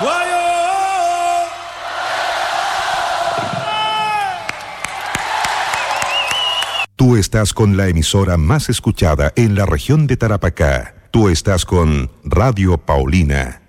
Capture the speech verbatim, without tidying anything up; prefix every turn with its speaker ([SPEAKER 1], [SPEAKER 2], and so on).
[SPEAKER 1] Tú estás con la emisora más escuchada en la región de Tarapacá. Tú estás con Radio Paulina.